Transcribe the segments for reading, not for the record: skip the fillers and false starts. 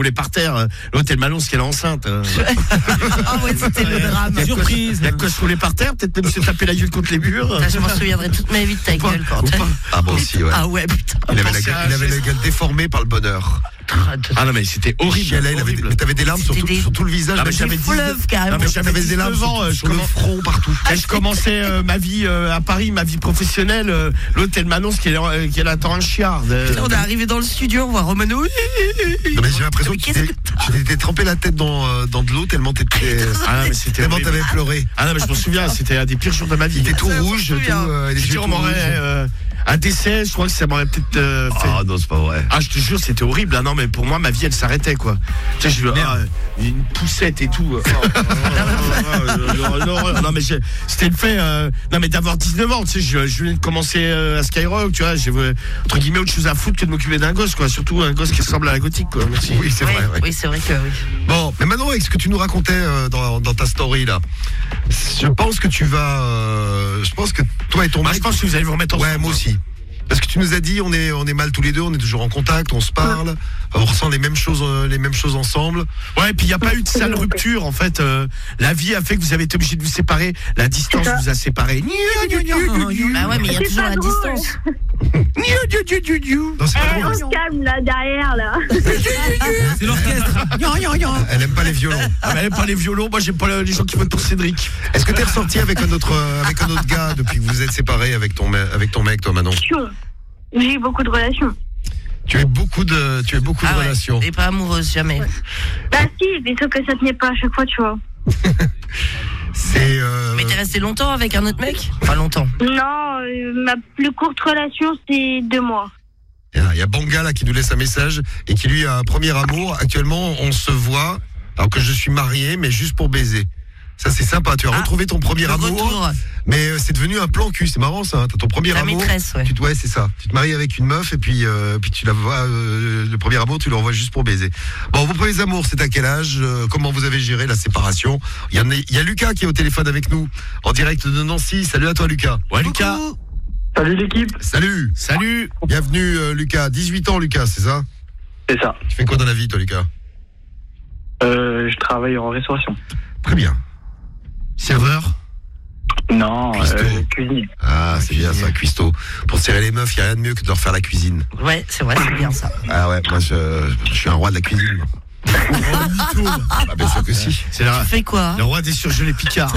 roulait par terre. L'autre, elle m'annonce qu'elle est enceinte. Ah ouais, c'était le drame. Surprise. Il y a que se rouler par terre, peut-être même se taper la gueule contre les murs. Je m'en souviendrai toute ma vie de ta gueule, quand Ah bon, aussi, ouais. Ah ouais, putain. Il avait la gueule déformée par le bonheur. Ah non, mais c'était horrible. Mais t'avais des larmes sur tout le visage. Ah, mais j'avais des fleuves, carrément. Non, mais j'avais des larmes sur le front, partout. Quand je commençais ma vie à Paris, ma vie professionnelle, l'autre, elle m'annonce qu'elle attend un chiard. On est arrivé dans le studio, on voit Romano. Non, mais j'ai l'impression que tu t'étais trempé la tête dans de l'eau tellement t'avais pleuré. Ah non, mais je m'en souviens, c'était un des pires jours de ma vie. Il était tout rouge, les yeux tout rouges. Un décès, je crois que ça m'aurait peut-être fait. Ah non, c'est pas vrai. Ah, je te jure, c'était horrible. Ah non, mais pour moi, ma vie, elle s'arrêtait, quoi. Tu sais, une poussette et tout. Non, mais c'était le fait. Non, mais d'avoir 19 ans, tu sais, je venais de commencer à Skyrock, tu vois. J'ai entre guillemets autre chose à foutre que de m'occuper d'un gosse, quoi. Surtout un gosse qui ressemble à la gothique, quoi. Merci. Oui, c'est vrai. Oui, c'est vrai que oui. Bon, mais maintenant, avec ce que tu nous racontais dans ta story là, je pense que tu vas. Je pense que toi et ton mec. Je pense que vous allez vous remettre ensemble. Ouais, moi aussi. Parce que tu nous as dit, on est mal tous les deux, on est toujours en contact, on se parle, on ressent les mêmes choses ensemble. Ouais, et puis il n'y a pas eu de sale rupture, en fait. La vie a fait que vous avez été obligés de vous séparer. La distance vous a séparés. Bah ouais, mais il y a toujours la distance. Non, c'est pas drôle. On se calme là derrière là. C'est l'orchestre. Elle aime pas les violons. Ah, elle aime pas les violons, moi j'aime pas les gens qui votent pour Cédric. Est-ce que t'es ressorti avec un autre gars depuis que vous êtes séparés avec ton mec, toi, Manon? J'ai eu beaucoup de relations. Tu as eu beaucoup de relations. Et pas amoureuse, jamais. Ouais. Bah si, mais sauf que ça tenait pas à chaque fois, tu vois. Mais t'es resté longtemps avec un autre mec? Pas longtemps. Non, ma plus courte relation, c'est 2 mois. Il y a Banga là qui nous laisse un message et qui lui a un premier amour. Actuellement, on se voit, alors que je suis marié, mais juste pour baiser. Ça, c'est sympa. Tu as retrouvé ton premier amour, mais c'est devenu un plan cul. C'est marrant, ça. T'as ton premier amour. Maîtresse, ouais. Ouais, c'est ça. Tu te maries avec une meuf et puis tu la vois. Le premier amour, tu le revois juste pour baiser. Bon, vos premiers amours, c'est à quel âge? Comment vous avez géré la séparation? Il y a Lucas qui est au téléphone avec nous, en direct de Nancy. Salut à toi, Lucas. Ouais, Lucas. Salut l'équipe. Salut. Bienvenue, Lucas. 18 ans, Lucas, c'est ça? C'est ça. Tu fais quoi dans la vie, toi, Lucas? Je travaille en restauration. Très bien. Serveur? Non, cuisine. Ah, c'est bien ça, cuistot. Pour serrer les meufs, il n'y a rien de mieux que de leur faire la cuisine. Ouais, c'est vrai, c'est bien ça. Ah ouais, moi je suis un roi de la cuisine. Ah, bien sûr que si. Tu fais quoi? Le roi des surgelés picards.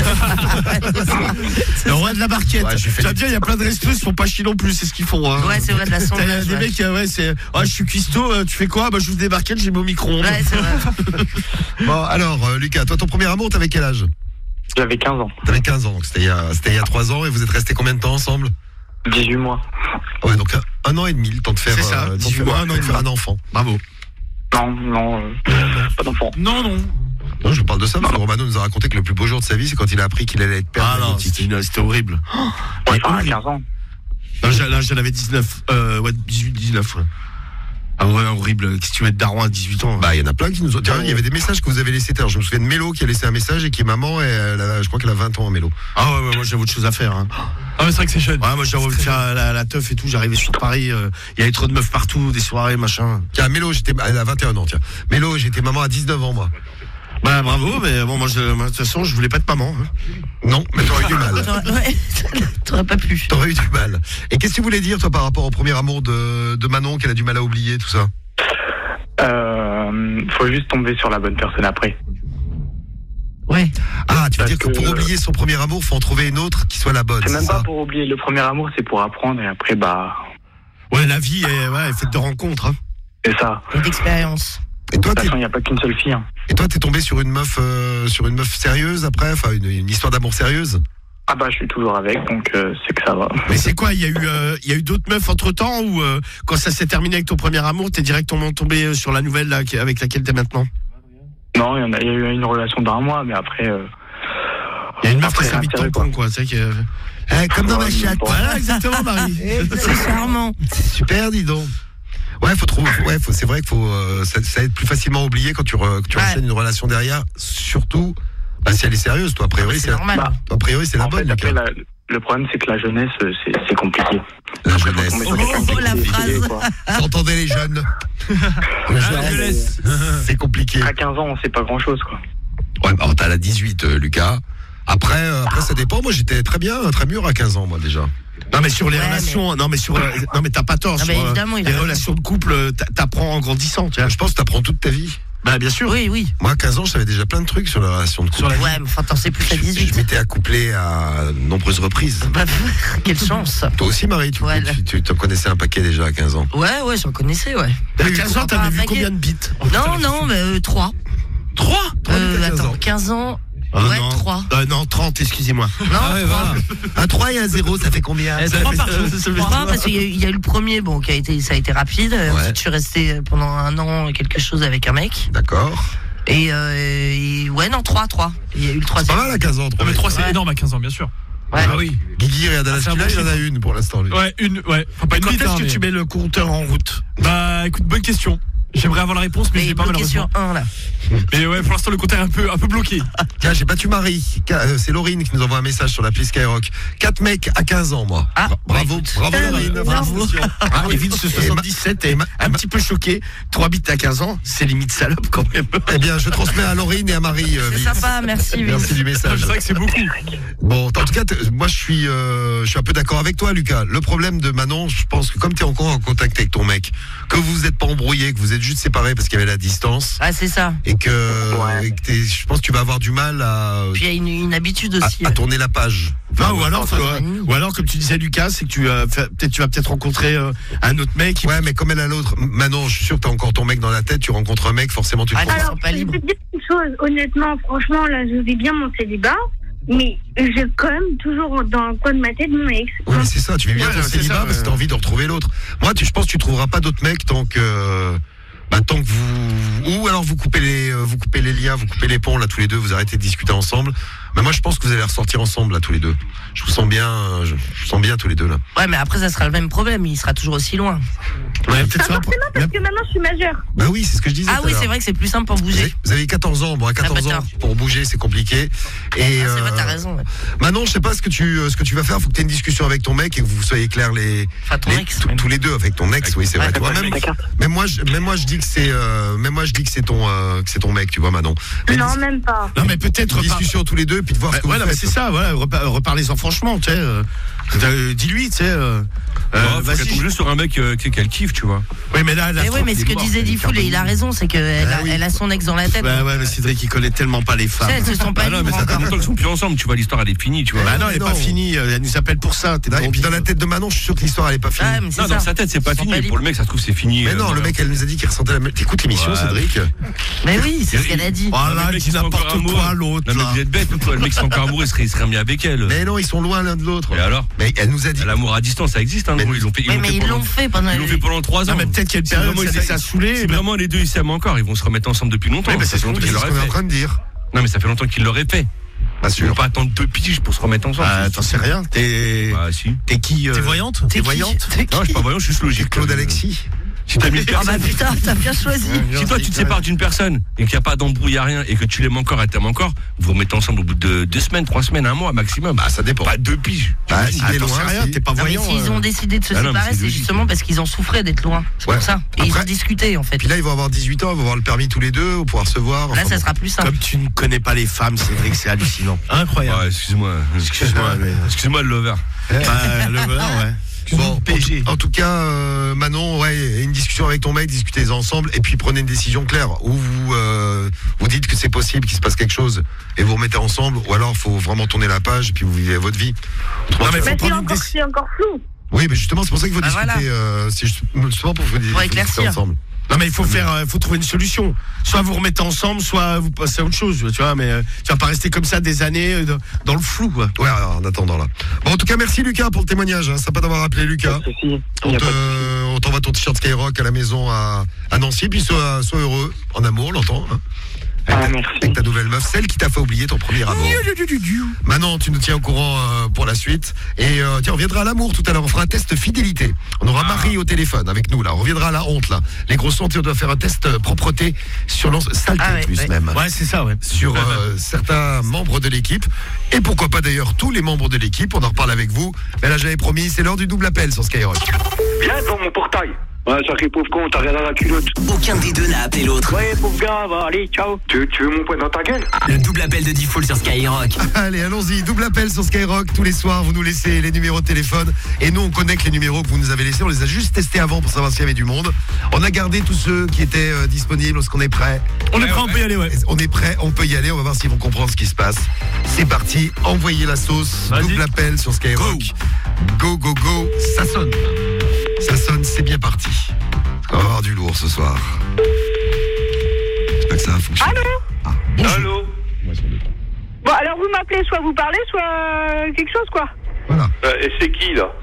Le roi de la barquette. Ouais, tu vas bien, il y a plein de restos, ils se font pas chier non plus, c'est ce qu'ils font. Hein. Ouais, c'est vrai, de la sonde. Des mecs, je suis cuistot, tu fais quoi? Bah, j'ouvre des barquettes, j'ai mis au micro-ondes. Ouais, c'est vrai. Bon, alors, Lucas, toi, ton premier amour, t'avais quel âge? J'avais 15 ans. T'avais 15 ans, donc c'était il y a 3 ans, et vous êtes restés combien de temps ensemble? 18 mois. Ouais, donc 1 an et demi, le temps de faire, c'est ça, 18 mois, un enfant. Bravo. Non, pas d'enfant. Non. Non, je parle de ça, parce que Romano nous a raconté que le plus beau jour de sa vie, c'est quand il a appris qu'il allait être père. Ah non, c'était horrible. Ouais, 15 ans. Non, là, j'en avais 19. 19, ouais. Ah ouais, horrible. Qu'est-ce que tu veux être daron à 18 ans? Bah, il y en a plein qui nous ont. Tiens, il y avait des messages que vous avez laissés. Je me souviens de Mélo qui a laissé un message et qui est maman, et je crois qu'elle a 20 ans, Mélo. Ah ouais, moi j'ai autre chose à faire. Hein. Ah, mais c'est vrai que c'est jeune. Ouais, moi j'ai envie de faire la teuf et tout. J'arrivais sur Paris, il y avait trop de meufs partout, des soirées, machin. Tiens, Mélo, elle a 21 ans, tiens. Mélo, j'étais maman à 19 ans, moi. Bah bravo, mais bon, moi de toute façon, je voulais pas être maman. Hein. Non, mais t'aurais eu du mal. Ouais, t'aurais pas pu. T'aurais eu du mal. Et qu'est-ce que tu voulais dire, toi, par rapport au premier amour de Manon, qu'elle a du mal à oublier, tout ça? Faut juste tomber sur la bonne personne après. Ouais. Ah, tu veux dire que pour oublier son premier amour, faut en trouver une autre qui soit la bonne. C'est même ça pas pour oublier le premier amour, c'est pour apprendre et après, bah. Ouais, la vie est faite de rencontres. Hein. C'est ça. Et d'expérience. Et toi, de toute façon, il n'y a pas qu'une seule fille. Hein. Et toi, t'es tombé sur une meuf sérieuse après, enfin une histoire d'amour sérieuse? Ah bah je suis toujours avec, donc c'est que ça va. Mais c'est quoi, il y a eu d'autres meufs entre temps, ou quand ça s'est terminé avec ton premier amour, t'es directement tombé sur la nouvelle là, avec laquelle t'es maintenant? Non, il y a eu une relation d'1 mois, mais après. Il y a une meuf qui s'invite tampon, quoi. C'est que. Comme dans ma chatte. Voilà, exactement, Marie. C'est charmant. C'est super, dis donc. Ouais, faut trouver. Ouais, c'est vrai qu'il faut. Ça aide plus facilement oublié quand tu enchaînes une relation derrière, surtout. Bah, si elle est sérieuse, toi, a priori, c'est normal. A priori, c'est la bonne. Après, Le problème, c'est que la jeunesse, c'est compliqué. La jeunesse. Tomber sur quelqu'un qui est la compliqué, phrase. quoi. Vous entendez les jeunes? C'est compliqué. À 15 ans, on sait pas grand-chose, quoi. Ouais, bah, t'as la 18, Lucas. Après, ça dépend. Moi, j'étais très bien, très mûr à 15 ans, moi, déjà. Non mais sur les Ouais, relations, non mais t'as pas tort. Ah, sur mais évidemment, il a les raison. relations de couple, t'apprends en grandissant. Tu vois. Je pense que t'apprends toute ta vie. Bah bien sûr. Oui. Moi, à 15 ans, je savais déjà plein de trucs sur la relation de couple. Ouais, mais enfin, t'en sais plus à Je 18. m'étais accouplé à nombreuses reprises. Bah, quelle chance. Toi aussi, Marie, Ouais, tu t'en connaissais un paquet déjà à 15 ans. Ouais, j'en connaissais, ouais. À 15 ans, t'avais vu paquet. combien de bites? Non, mais 3. 3 Attends, 15 ans. Ouais, 3. Non, 30, excusez-moi. Non, Ah ouais, 3. voilà. Un 3 et un 0, ça fait combien? 3 par jour. 3 parce qu'il y a eu le premier, bon, ça a été rapide. Ouais. Ensuite, je suis restée pendant 1 an quelque chose avec un mec. D'accord. Et ouais, non, 3. Il y a eu le C'est pas troisième. mal à 15 ans, 3 Mais 3 c'est Ouais. énorme à 15 ans, bien sûr. Ouais. Ah oui. Guigui, regarde à la c'est un fila, bon il en a chiffre. une pour l'instant, lui. Ouais, Enfin, pas une Quand bite, est-ce hein, que mais- tu mets le compteur en route? Bah, écoute, bonne question. J'aimerais avoir la réponse, mais Mais il j'ai est pas bloqué sur malheureusement. 1, là. Mais ouais, pour l'instant, le compteur est un peu bloqué. Tiens, j'ai battu Marie. C'est Laurine qui nous envoie un message sur l'appli Skyrock. 4 mecs à 15 ans, moi. Ah, Bravo, écoute. bravo Laurine. Bravo. félicitations. Ah, Evin, ce 77 est un petit peu choqué. 3 bites à 15 ans, c'est limite salope quand même. Eh bien, je transmets à Laurine et à Marie. C'est Vince. sympa, merci. Merci du C'est message. vrai que c'est beaucoup. Bon, en tout cas, moi je suis un peu d'accord avec toi, Lucas. Le problème de Manon, je pense que comme tu es encore en contact avec ton mec, que vous n'êtes pas embrouillé, que vous êtes juste séparés parce qu'il y avait la distance, Ah, c'est ça. et que, je pense que tu vas avoir du mal à, Puis il y a une habitude aussi. à tourner la page. Non, ou alors, enfin, c'est une- ou alors, comme tu disais, Lucas, c'est que tu vas peut-être rencontrer un autre mec. Ouais, mais comme elle a l'autre, Manon, je suis sûr que t'as encore ton mec dans la tête, tu rencontres un mec, forcément tu le Ah, trouves. non. Alors, pas je vais libres. te dire une chose, honnêtement, franchement, là, je vis bien mon célibat, mais j'ai quand même toujours dans le coin de ma tête mon ex. Oui, mais c'est ça, tu vis bien Ouais, ton c'est célibat ça, parce que t'as envie de retrouver l'autre. Moi, je pense que tu trouveras pas d'autres mecs tant que vous, ou alors vous coupez les liens, vous coupez les ponts là tous les deux, vous arrêtez de discuter ensemble. Mais moi, je pense que vous allez ressortir ensemble là tous les deux. Je vous sens bien, je vous sens bien tous les deux là. Ouais, mais après, ça sera le même problème. Il sera toujours aussi loin. Ouais, peut-être Pas ça. forcément parce que maintenant je suis majeure. Bah oui, c'est ce que je disais. Ah tout à oui, l'heure. c'est vrai que c'est plus simple pour bouger. Vous avez 14 ans, bon à 14 Ah, ans bâtard. pour bouger c'est compliqué. Et Ah, c'est vrai, t'as raison. Ouais. Manon, je sais pas ce que tu vas faire, faut que tu aies une discussion avec ton mec et que vous soyez clairs Enfin, ton ex. tous les deux avec ton ex, oui c'est vrai. Ouais. Tu vois, même moi je dis que c'est ton mec, tu vois Manon. Mais Non, même pas. Non, mais peut-être. une discussion tous les deux et puis de voir ce que Ouais, vous non, mais faites. c'est ça, voilà, reparlez-en franchement, tu sais. Dis-lui, tu sais. Faut Vas-y. qu'elle tombe juste sur un mec qu'elle kiffe, tu vois. Oui, mais là, Mais oui, mais ce que disait Diffoul, et il a raison, c'est qu'elle Ah oui. elle a son ex dans la tête. Bah ouais, mais Cédric, il connaît tellement pas les Tu femmes. sais, elles se sont pas Ah non, mais libres ça fait encore. longtemps qu'ils sont plus ensemble, tu vois, l'histoire elle est finie, tu vois. Bah non, elle est Non. pas finie, elle nous appelle pour ça. T'es Non, et puis dans blondine. la tête de Manon, je suis sûr que l'histoire elle est pas finie. Ouais, mais c'est Non, ça. dans sa tête, c'est pas Ils sont fini. pas Pour le mec, ça se trouve, c'est fini. Mais non, le mec elle nous a dit qu'il ressentait la même. T'écoutes l'émission, Ouais. Cédric? Mais oui, c'est ce qu'elle a dit. Oh là, le elle mec, dit il est encore n'importe amoureux. quoi, l'autre. Non, mais là. vous êtes bête ou quoi? Le mec, c'est encore amoureux, il serait mis avec elle. Mais non, ils sont loin l'un de l'autre. Et alors? Mais elle nous a dit. L'amour à distance, ça existe, hein, Mais gros. Ils l'ont fait, Oui, mais ils l'ont fait pendant. Ils l'ont fait pendant 3 ans. Non, mais peut-être qu'il y a une Si période vraiment où ça a saoulé. Si vraiment les deux ils s'aiment encore, ils vont se remettre ensemble depuis longtemps. Oui, mais ça fait longtemps C'est qu'ils ce l'auraient qu'on est en fait. train de dire. Non, mais ça fait longtemps qu'ils l'auraient fait. Pas Ils sûr. vont pas attendre 2 piges pour se remettre ensemble. Ah, t'en sais rien. T'es Bah, si. qui T'es voyante? T'es voyante? T'es Non, je suis pas voyant, je suis juste J'ai logique. Claude Alexis. Si t'as mis une Ah personne. bah putain, t'as bien choisi. Si toi tu te sépares d'une personne et qu'il n'y a pas d'embrouille, à rien, et que tu l'aimes encore, elle t'aime encore, vous vous remettez ensemble au bout de 2 semaines, 3 semaines, 1 mois maximum. Bah ça dépend. Pas 2 piges. Bah, si t'es T'en sais loin, rien, si- t'es pas Non, mais voyant. s'ils ont décidé de se Ah non, mais séparer, c'est c'est logique. justement parce qu'ils en souffraient d'être loin. C'est Ouais. pour ça. Et ils Après- ont discuté, en fait. Puis là, ils vont avoir 18 ans, ils vont avoir le permis tous les deux, ils vont pouvoir se voir. Là, enfin, ça bon. sera plus simple. Comme tu ne connais pas les femmes, Cédric, c'est hallucinant. Incroyable. Ouais, excuse-moi. Excuse-moi, mais. Excuse-moi le lover. Bah, le voleur, ouais. Bon, PSG. en tout cas, Manon, ouais, une discussion avec ton mec, discutez ensemble, et puis prenez une décision claire. Ou vous dites que c'est possible qu'il se passe quelque chose, et vous remettez ensemble, ou alors faut vraiment tourner la page, et puis vous vivez votre vie. Autrement, Non, mais tu- faut Mais prendre une décision. c'est encore flou. Oui, mais justement, c'est pour ça qu'il faut Bah, discuter. C'est justement pour vous discuter éclaircir. ensemble. Non, mais il faut faut trouver une solution. Soit vous remettez ensemble, soit vous passez à autre chose, tu vois, mais tu vas pas rester comme ça des années dans le flou, quoi. Ouais, alors, en attendant là. Bon, en tout cas, merci Lucas pour le témoignage. Hein. Sympa d'avoir appelé Lucas. Pas de souci. Il y a pas de souci. On t'envoie ton t-shirt Skyrock à la maison à Nancy, puis sois heureux, en amour, on l'entend. Hein. merci. Avec ta nouvelle meuf, celle qui t'a fait oublier ton premier amour. Maintenant, tu nous tiens au courant pour la suite. Et tiens, on reviendra à l'amour tout à l'heure. On fera un test fidélité. On aura Marie au téléphone avec nous là. On reviendra à la honte là. Les grosses hontes, on doit faire un test propreté sur saleté même. Ouais, c'est ça, ouais. Sur certains membres de l'équipe. Et pourquoi pas d'ailleurs tous les membres de l'équipe. On en reparle avec vous. Mais là, j'avais promis, c'est l'heure du double appel sur Skyrock. Viens devant mon portail. Ouais, sacré pauvre con, t'as rien dans la culotte. Aucun des deux n'a appelé l'autre. Ouais, pauvre gars, va, allez, ciao. Tu veux mon poing dans ta gueule? Le double appel de Diffoul sur Skyrock. Allez, allons-y, double appel sur Skyrock. Tous les soirs, vous nous laissez les numéros de téléphone. Et nous, on connecte les numéros que vous nous avez laissés. On les a juste testés avant pour savoir s'il y avait du monde. On a gardé tous ceux qui étaient disponibles. Est-ce qu'on est prêt? On est prêt, on peut y aller, ouais. On est prêt, on peut y aller. On va voir s'ils vont comprendre ce qui se passe. C'est parti, envoyez la sauce. Vas-y. Double appel sur Skyrock. Go, go, go. Ça sonne. Ça sonne, c'est bien parti. On va avoir du lourd ce soir. J'espère que ça va fonctionner. Allô? Bonjour. Allô? Bon, alors vous m'appelez, soit vous parlez, soit quelque chose, quoi. Voilà. Et c'est qui, là?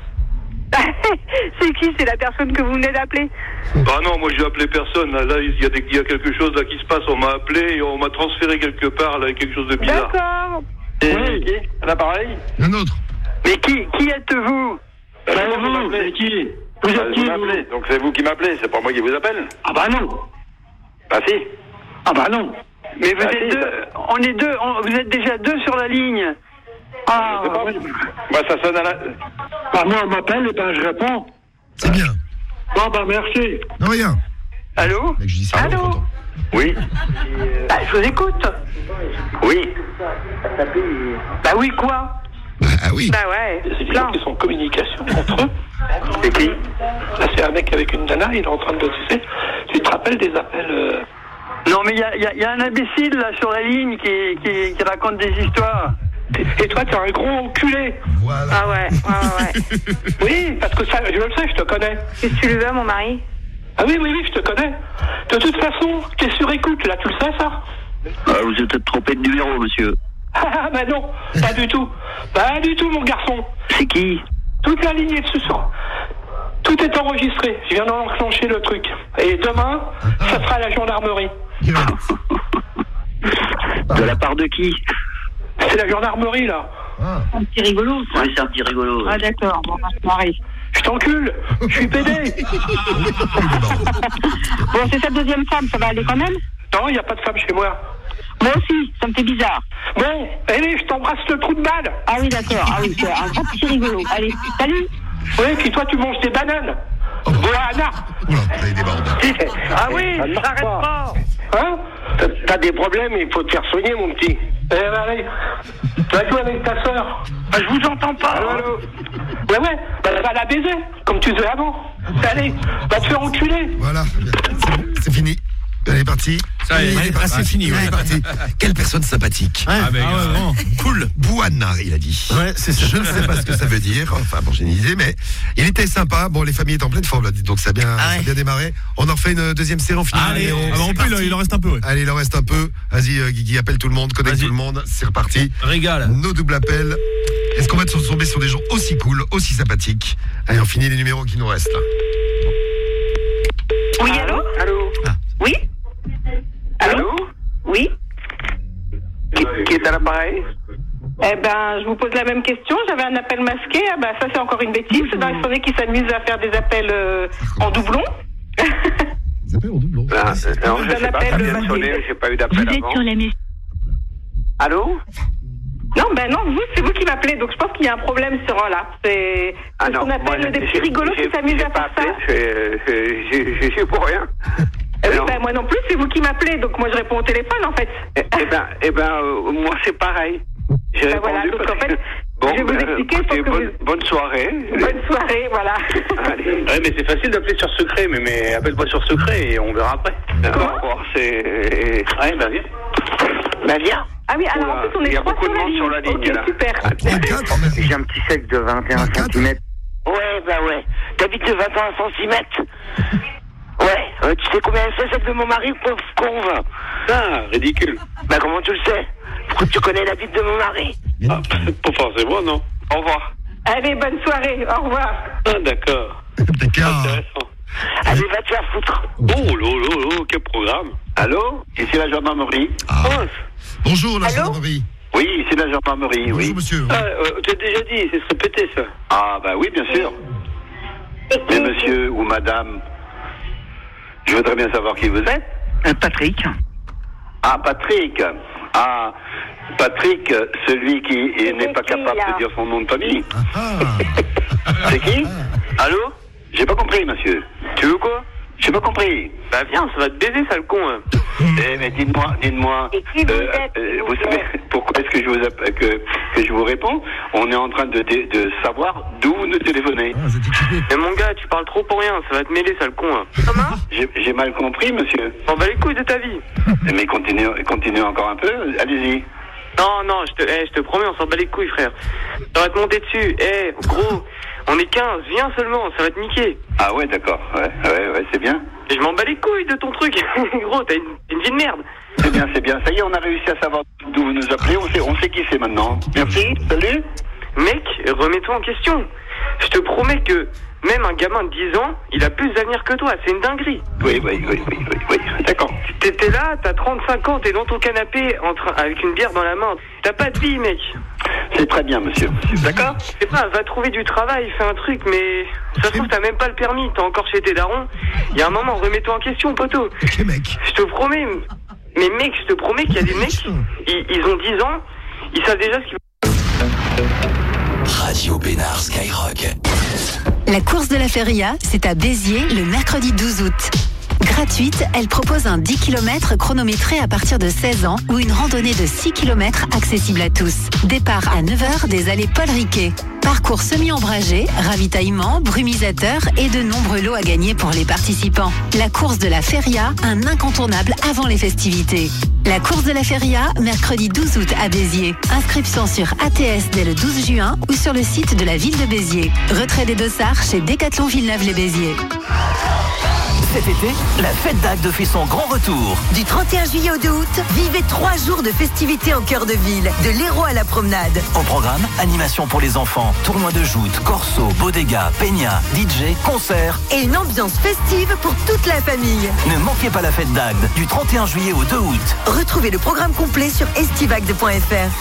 C'est qui? C'est la personne que vous venez d'appeler. Bah non, moi j'ai appelé personne. Là, il y a quelque chose là qui se passe. On m'a appelé et on m'a transféré quelque part là, avec quelque chose de bizarre. D'accord. Oui. Là, pareil. Un autre. Mais qui êtes-vous? Vous, c'est qui? Vous êtes qui, vous? Donc c'est vous qui m'appelez, c'est pas moi qui vous appelle. Ah bah non. Bah si. Ah bah non. Mais vous êtes deux, on est deux, vous êtes déjà deux sur la ligne. Ah, bah ça sonne à la... Bah moi on m'appelle et ben je réponds. C'est bien. Bon bah merci. Non, rien. Allô? Mec, je dis ça. Allô? Oui. Bah, je vous écoute. Oui. Bah oui, quoi? Ah oui. Bah ouais. C'est des gens qui sont en communication entre eux. Et qui? Là, c'est un mec avec une nana, il est en train de... Tu te rappelles des appels Non mais il y a un imbécile là sur la ligne qui raconte des histoires. Et toi, t'es un gros enculé. Voilà. Ah ouais. Oui, parce que ça, je le sais, je te connais. Qu'est-ce que tu lui veux, mon mari? Ah oui, je te connais. De toute façon, t'es sur écoute, là, tu le sais, ça? Vous êtes peut-être trompé de numéro, monsieur. Ah bah non, pas du tout. Pas du tout, mon garçon. C'est qui? Toute la ligne est dessus. Tout est enregistré. Je viens d'enclencher le truc. Et demain, ça sera à la gendarmerie. De la part de qui? C'est la gendarmerie, là. Un petit rigolo. Oui, c'est un petit rigolo. Ah d'accord, bon, mari. Je t'encule. Je suis pédé. Bon, c'est sa deuxième femme, ça va aller quand même? Non, il n'y a pas de femme chez moi. Moi aussi, ça me fait bizarre. Bon, allez, je t'embrasse le trou de balle. Ah oui, d'accord, ah oui, c'est un grand petit rigolo. Allez, salut. Oui, puis toi, tu manges des bananes. Voilà. Oula, vous avez des bandes. Ah oui, j'arrête pas. Hein? T'as des problèmes, il faut te faire soigner, mon petit. Eh ben, allez, va jouer avec ta sœur. Ah, je vous entends pas. Allô. Ouais, bah, va la baiser, comme tu faisais avant. Allez, va te faire enculer. Voilà, c'est bon, c'est fini. Elle est partie. Ça y est, c'est fini. Elle Ouais. est partie. Quelle personne sympathique. Ouais. Vraiment. Cool. Bouana, il a dit. Ouais, c'est ça. Je ne sais pas ce que ça veut dire. Enfin, bon, j'ai une idée, mais il était sympa. Bon, les familles étaient en pleine forme, là, donc ça a bien démarré. On en refait une deuxième série, on finit. Allez, en plus, il en reste un peu, ouais. Allez, il en reste un peu. Vas-y, Guigui, appelle tout le monde, connecte tout le monde. C'est reparti. Régale. Nos doubles appels. Est-ce qu'on va tomber sur des gens aussi cool, aussi sympathiques? Allez, on finit les numéros qui nous restent, là. Oui, allô? Allô? Oui? Allô? Oui? Qui est à l'appareil? Eh ben, je vous pose la même question. J'avais un appel masqué. Ah ben, ça, c'est encore une bêtise. C'est dans les sonnées qui s'amusent à faire des appels en doublon. Ils appellent en doublon. Non, je sais pas, ça vient de sonner, j'ai pas eu d'appel avant. Allô? Non, ben non, c'est vous qui m'appelez. Donc, je pense qu'il y a un problème sur là. C'est ce qu'on appelle des petits rigolos qui s'amusent à faire ça. J'ai pour rien. Eh oui, ben moi non plus, c'est vous qui m'appelez. Donc, moi, je réponds au téléphone, en fait. Moi, c'est pareil. J'ai Ben répondu voilà, donc en fait, bon, je vais vous expliquer. écoutez, Pour que bonne soirée. Bonne soirée, voilà. Allez. Ouais, mais c'est facile d'appeler sur secret, mais appelle-moi sur secret et on verra après. D'accord. C'est... Ouais, bah viens. Bah viens. Ah oui, alors en plus, on est trois beaucoup de monde sur la ligne. Ok, Là. super. J'ai un petit sec de 21 cm. Ouais, bah ouais. T'habites de 21 cm. Ouais, tu sais combien c'est celle de mon mari, pauvre con, va. Ah, ridicule. Bah comment tu le sais? Pourquoi tu connais la bite de mon mari? Pas forcément, non. Au revoir. Allez, bonne soirée, au revoir. Ah, d'accord. D'accord. Intéressant. Allez, va te faire foutre. Oh lolo, quel programme. Allô? Ici la gendarmerie. Bonjour, la Allô? gendarmerie. Oui, ici la gendarmerie, Bonjour, oui. monsieur. Tu as déjà dit, c'est se répéter ça. Ah, bah oui, bien sûr. Mais monsieur ou madame, je voudrais bien savoir qui vous êtes. Patrick. Ah, Patrick. Ah, Patrick, celui qui n'est pas capable de dire son nom de famille. C'est qui? Allô? J'ai pas compris, monsieur. Tu veux quoi? J'ai pas compris. Bah viens, ça va te baiser, sale con. Hein. Mais dites-moi, vous savez pourquoi est-ce que je vous que je vous réponds? On est en train de savoir d'où vous nous téléphonez. Mais mon gars, tu parles trop pour rien, ça va te mêler, sale con. Hein. Comment? J'ai mal compris, monsieur. On va les couilles de ta vie. Mais continuez encore un peu, allez-y. Non, je te promets, on s'en bat les couilles, frère. Ça va te monter dessus. Gros, on est 15, viens seulement, ça va te niquer. Ah ouais, d'accord, ouais, c'est bien. Et je m'en bats les couilles de ton truc. Gros, t'as une vie de merde. C'est bien. Ça y est, on a réussi à savoir d'où vous nous appelez, on sait qui c'est maintenant. Merci, salut. Mec, remets-toi en question. Je te promets que même un gamin de 10 ans, il a plus d'avenir que toi, c'est une dinguerie. Oui, d'accord. T'es là, t'as 35 ans, t'es dans ton canapé avec une bière dans la main. T'as pas de vie, mec. C'est très bien, monsieur. D'accord? Je sais pas, va trouver du travail, fais un truc, mais ça se trouve, t'as même pas le permis, t'es encore chez tes darons. Il y a un moment, remets-toi en question, poteau. Ok, mec. Je te promets, mais mec, je te promets qu'il y a des mecs, ils ont 10 ans, ils savent déjà ce qu'ils Radio Bénard Skyrock. La course de la Feria, c'est à Béziers le mercredi 12 août. Gratuite, elle propose un 10 km chronométré à partir de 16 ans ou une randonnée de 6 km accessible à tous. Départ à 9h des allées Paul Riquet. Parcours semi-ombragé, ravitaillement, brumisateur et de nombreux lots à gagner pour les participants. La course de la Feria, un incontournable avant les festivités. La course de la Feria, mercredi 12 août à Béziers. Inscription sur ATS dès le 12 juin ou sur le site de la ville de Béziers. Retrait des dossards chez Décathlon Villeneuve-les-Béziers. Cet été, la fête d'Agde fait son grand retour. Du 31 juillet au 2 août, vivez 3 jours de festivités en cœur de ville, de l'Hérault à la promenade. Au programme, animation pour les enfants, tournoi de joute, corso, bodega, peña, DJ, concert. Et une ambiance festive pour toute la famille. Ne manquez pas la fête d'Agde, du 31 juillet au 2 août. Retrouvez le programme complet sur estivagde.fr.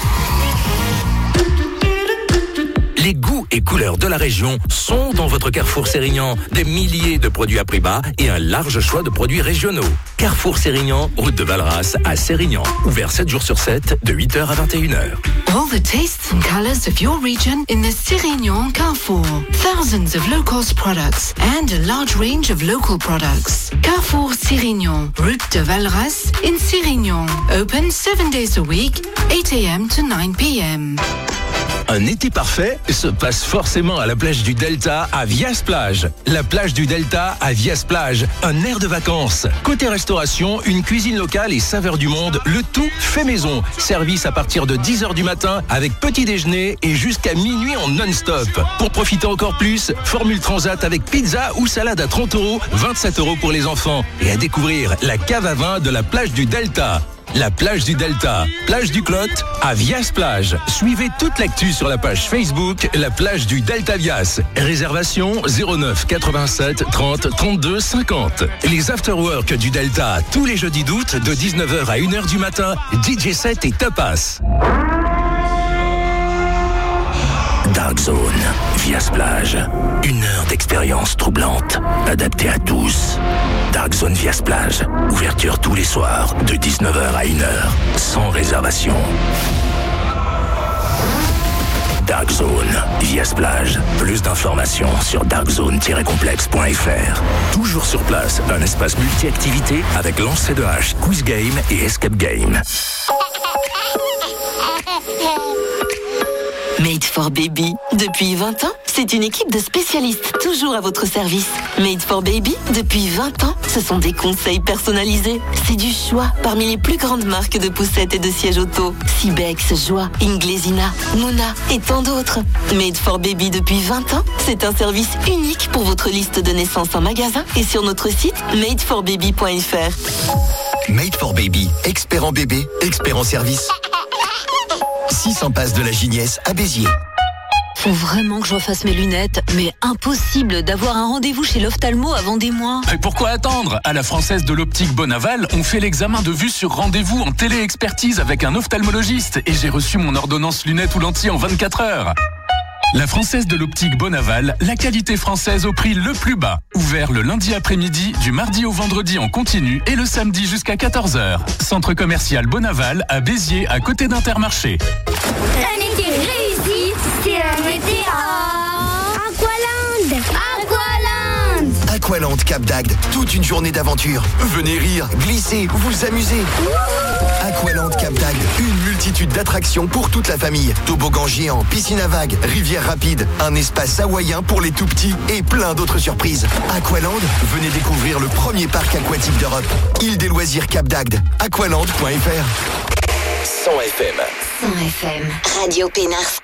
Les goûts et couleurs de la région sont dans votre Carrefour Sérignan. Des milliers de produits à prix bas et un large choix de produits régionaux. Carrefour Sérignan, route de Valras à Sérignan. Ouvert 7 jours sur 7, de 8h à 21h. All the tastes and colors of your region in the Sérignan Carrefour. Thousands of low-cost products and a large range of local products. Carrefour Sérignan, route de Valras in Sérignan. Open 7 days a week, 8 a.m. to 9 p.m. Un été parfait se passe forcément à la plage du Delta à Vias-Plage. La plage du Delta à Vias-Plage, un air de vacances. Côté restauration, une cuisine locale et saveurs du monde, le tout fait maison. Service à partir de 10h du matin avec petit déjeuner et jusqu'à minuit en non-stop. Pour profiter encore plus, formule transat avec pizza ou salade à 30 €, 27 € pour les enfants. Et à découvrir la cave à vin de la plage du Delta. La plage du Delta, plage du Clot, à Vias-Plage. Suivez toute l'actu sur la page Facebook, la plage du Delta Vias. Réservation 09 87 30 32 50. Les after-work du Delta, tous les jeudis d'août, de 19h à 1h du matin, DJ set et tapas. Dark Zone, Vias-Plage. 1 heure d'expérience troublante, adaptée à tous. Dark Zone Vias-Plage. Ouverture tous les soirs, de 19h à 1h, sans réservation. Dark Zone, Vias-Plage. Plus d'informations sur darkzone-complexe.fr. Toujours sur place, un espace multi-activité avec lancer de hache, quiz game et escape game. Made for Baby. Depuis 20 ans, c'est une équipe de spécialistes toujours à votre service. Made for Baby, depuis 20 ans, ce sont des conseils personnalisés. C'est du choix parmi les plus grandes marques de poussettes et de sièges auto. Sibex, Joie, Inglesina, Mouna et tant d'autres. Made for Baby depuis 20 ans, c'est un service unique pour votre liste de naissance en magasin et sur notre site madeforbaby.fr. Made for Baby, expert en bébé, expert en service. 600 passes de la Gignesse à Béziers. Faut vraiment que je refasse mes lunettes, mais impossible d'avoir un rendez-vous chez l'ophtalmo avant des mois. Mais pourquoi attendre ? À la Française de l'Optique Bonaval, on fait l'examen de vue sur rendez-vous en télé-expertise avec un ophtalmologiste et j'ai reçu mon ordonnance lunettes ou lentilles en 24 heures. La Française de l'Optique Bonaval, la qualité française au prix le plus bas. Ouvert le lundi après-midi, du mardi au vendredi en continu et le samedi jusqu'à 14h. Centre commercial Bonaval à Béziers, à côté d'Intermarché. Un été réussi, c'est un été à Aqualand. Aqualand Cap d'Agde, toute une journée d'aventure. Venez rire, glisser, vous amuser. Aqualand Cap d'Agde, une multitude d'attractions pour toute la famille. Toboggan géant, piscine à vagues, rivière rapide, un espace hawaïen pour les tout petits et plein d'autres surprises. Aqualand, venez découvrir le premier parc aquatique d'Europe. Île des loisirs Cap d'Agde, aqualand.fr. 100 FM. 100 FM. Radio Pénard.